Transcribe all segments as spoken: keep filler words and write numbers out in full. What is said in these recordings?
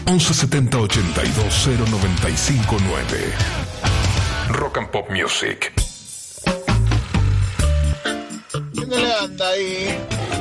once setenta ochenta y dos cero noventa y cinco nueve. Rock and Pop Music. ¿Quién le anda ahí?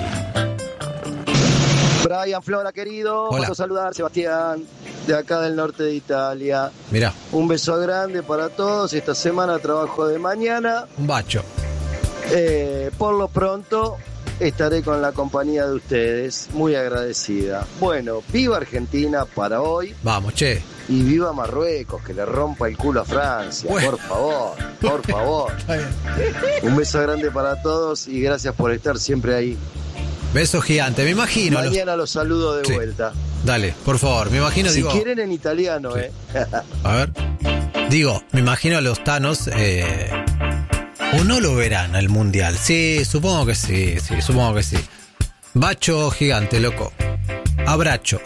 Brian Flora, querido. Hola. Quiero saludar, Sebastián, de acá del norte de Italia. Mirá, Un beso grande para todos. Esta semana trabajo de mañana. un bacho. Eh, por lo pronto estaré con la compañía de ustedes. Muy agradecida. Bueno, viva Argentina para hoy. Vamos, che. Y viva Marruecos, que le rompa el culo a Francia. Bueno. Por favor, por favor. Está bien. Un beso grande para todos y gracias por estar siempre ahí. Beso gigante, me imagino. los- Mañana los saludo de Sí. vuelta. Dale, por favor, me imagino, Si digo. quieren en italiano, Sí. eh. A ver. Digo, me imagino a los Thanos. Eh, ¿O no lo verán al mundial? Sí, supongo que sí, sí, supongo que sí. Bacho gigante, loco. Abracho.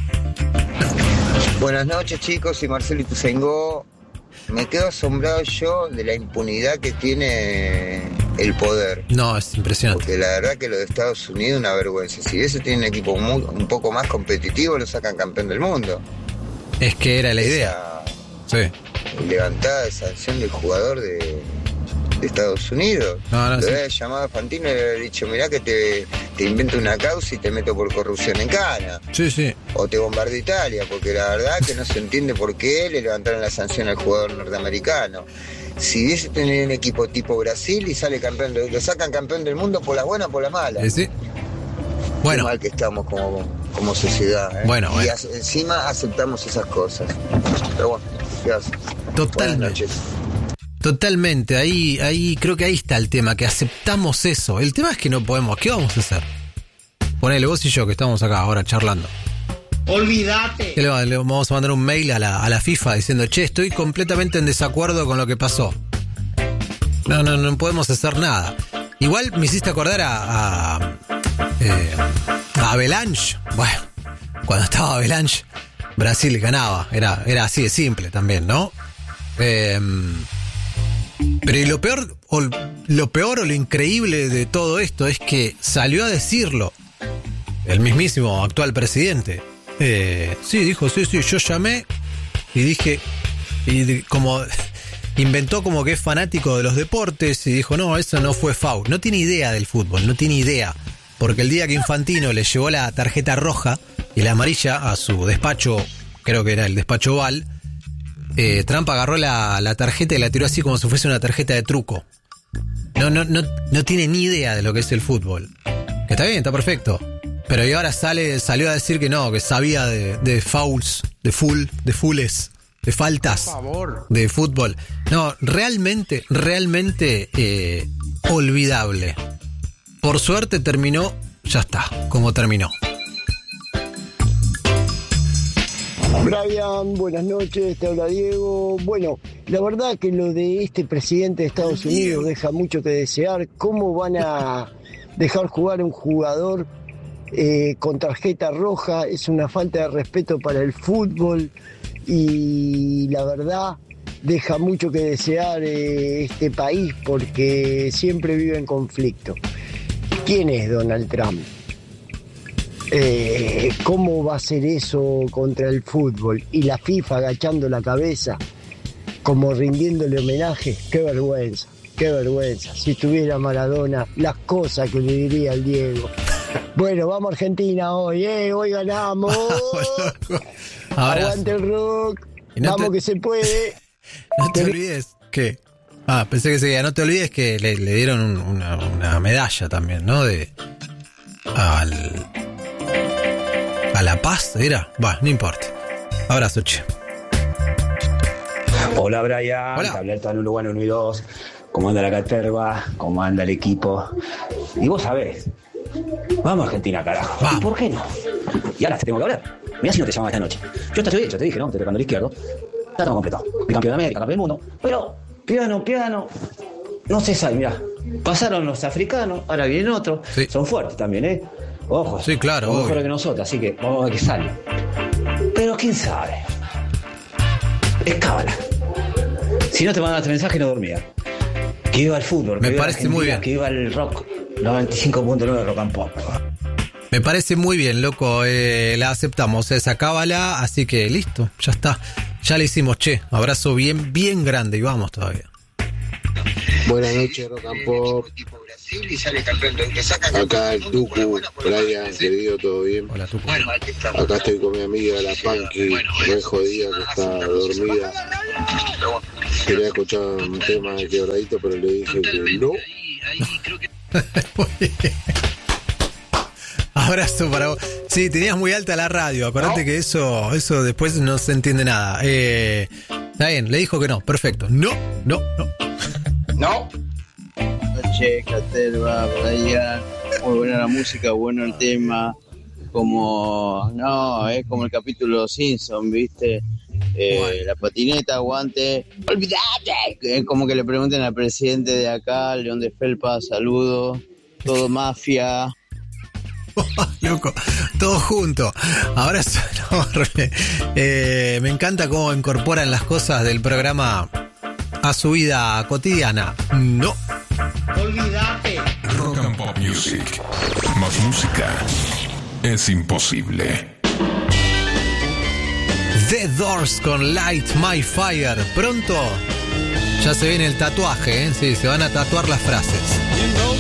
Buenas noches, chicos, soy Marcelo Ituzaingó. Me quedo asombrado yo de la impunidad que tiene el poder. No, es impresionante. Porque la verdad que lo de Estados Unidos es una vergüenza. Si eso tiene un equipo muy- un poco más competitivo, lo sacan campeón del mundo. Es que era la idea. Esa Sí. levantada de sanción del jugador de, de Estados Unidos. No, no, Lo sí. había llamado a Fantino y le había dicho, mirá que te, te invento una causa y te meto por corrupción en cana. Sí, sí. O te bombardeo Italia, porque la verdad que no se entiende por qué le levantaron la sanción al jugador norteamericano. Si hubiese tenido un equipo tipo Brasil y sale campeón, de- lo sacan campeón del mundo por las buenas o por las malas. Eh, sí. Qué Bueno, mal que estamos como, como sociedad. ¿eh? Bueno, y bueno. as- encima aceptamos esas cosas. Pero bueno, gracias. Totalmente. Buenas noches. totalmente. Ahí, ahí, creo que ahí está el tema, que aceptamos eso. El tema es que no podemos. ¿Qué vamos a hacer? Ponele vos y yo que estamos acá ahora charlando. Olvídate. ¿Qué le, va- le vamos a mandar un mail a la, a la FIFA diciendo, che, estoy completamente en desacuerdo con lo que pasó? No, no, no podemos hacer nada. Igual me hiciste acordar a, a, eh, a Avalanche. Bueno, cuando estaba Avalanche, Brasil ganaba. Era, era así de simple también, ¿no? Eh, pero y lo peor, o lo peor o lo increíble de todo esto es que salió a decirlo el mismísimo actual presidente. Eh, sí, dijo, sí, sí, yo llamé y dije, y di- como inventó como que es fanático de los deportes y dijo, no, eso no fue foul. No tiene idea del fútbol, no tiene idea. Porque el día que Infantino le llevó la tarjeta roja y la amarilla a su despacho, creo que era el despacho Oval, eh, Trump agarró la, la tarjeta y la tiró así como si fuese una tarjeta de truco. No, no, no, no tiene ni idea de lo que es el fútbol. Que está bien, está perfecto. Pero y ahora sale, salió a decir que no, que sabía de, de fouls, de full, de fulles, de faltas, Por favor. de fútbol. No, realmente, realmente eh, olvidable. Por suerte terminó, ya está, como terminó. Brian, buenas noches, te habla Diego. Bueno, la verdad que lo de este presidente de Estados Unidos deja mucho que desear. ¿Cómo van a dejar jugar a un jugador eh, con tarjeta roja? Es una falta de respeto para el fútbol y la verdad deja mucho que desear eh, este país porque siempre vive en conflicto. ¿Quién es Donald Trump? Eh, ¿Cómo va a ser eso contra el fútbol? Y la FIFA agachando la cabeza, como rindiéndole homenaje. Qué vergüenza, qué vergüenza. Si tuviera Maradona, las cosas que le diría al Diego. Bueno, vamos a Argentina hoy, ¿eh? Hoy ganamos. Ahora, Aguante el rock. Y no Vamos te- que se puede. no te olvides que... Ah, pensé que seguía. No te olvides que le, le dieron un- una, una medalla también, ¿no? De... Al... A La Paz, ¿era? Va, no importa. Abrazo, che. Hola Brian, Hola. te hablé todo en Uruguay uno y dos. ¿Cómo anda la caterva? ¿Cómo anda el equipo? Y vos sabés, vamos a Argentina, carajo. Vamos. ¿Y por qué no? Y ahora te tengo que hablar. Mirá si no te llamaba esta noche. Yo te estoy hecho, te dije, ¿no? Te tocando el izquierdo. Ya estamos completado. Campeón de América, campeón del mundo. Pero, piano, piano. No se sabe, mirá. Pasaron los africanos, ahora vienen otros. Sí. Son fuertes también, ¿eh? Ojo. Sí, claro, son obvio. mejores que nosotros, así que vamos a ver qué sale. Pero quién sabe. Es cábala. Si no te mandaste mensaje, no dormía. Que iba el fútbol. Me que iba parece Argentina, muy bien. Que iba el rock. noventa y cinco punto nueve Rock and Pop. Me parece muy bien, loco, eh, la aceptamos, eh, sacábala, así que listo, ya está. Ya le hicimos, che, abrazo bien, bien grande y vamos todavía. Buenas noches, Rock and Pop. Acá el Tucu, Brian, querido, ¿todo bien? Hola, Tucu. Acá estoy con mi amiga la Panky, re jodida, que está dormida. Quería escuchar un tema de quebradito, pero le dije que no. Abrazo para vos. Sí, tenías muy alta la radio. Acordate no. que eso eso después no se entiende nada. Eh, está bien, le dijo que no. Perfecto. No, no, no. No. Che, Caterva, Brian. Muy buena la música, bueno el tema. Como, no, es como el capítulo de Los Simpsons, ¿viste? Eh, bueno. La patineta, guante. ¡Olvídate! Es como que le pregunten al presidente de acá, León de Felpa, saludo. Todo mafia. Loco, todo junto. Abrazo enorme. Eh, me encanta cómo incorporan las cosas del programa a su vida cotidiana. No. Olvídate. Rock and Pop Music. Más música es imposible. The Doors con Light My Fire. Pronto ya se viene el tatuaje, ¿eh? Sí, se van a tatuar las frases. You know